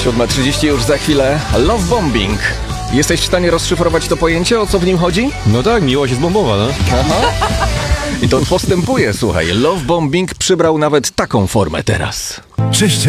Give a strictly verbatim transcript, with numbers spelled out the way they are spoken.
siódma trzydzieści już za chwilę. Love bombing. Jesteś w stanie rozszyfrować to pojęcie, o co w nim chodzi? No tak, miłość jest bombowa, no. Aha. I to postępuje, słuchaj. Love bombing przybrał nawet taką formę teraz. Cześć.